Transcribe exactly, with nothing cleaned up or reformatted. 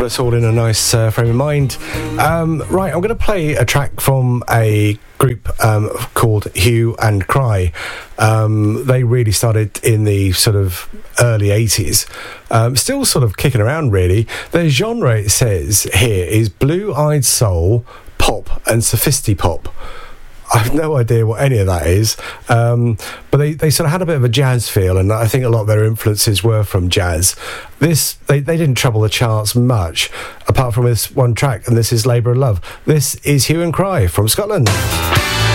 put us all in a nice uh, frame of mind. Um, right, I'm going to play a track from a group um, called Hue and Cry. Um, they really started in the sort of early eighties. Um, still sort of kicking around, really. Their genre, it says here, is blue-eyed soul, pop and sophisti-pop. I have no idea what any of that is, um, but they, they sort of had a bit of a jazz feel, and I think a lot of their influences were from jazz. This they, they didn't trouble the charts much, apart from this one track, and this is Labour of Love. This is Hue and Cry from Scotland.